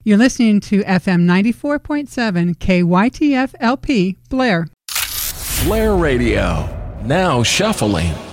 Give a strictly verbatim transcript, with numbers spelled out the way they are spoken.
You're listening to F M ninety-four point seven K Y T F L P, Blair. Blair Radio, now shuffling.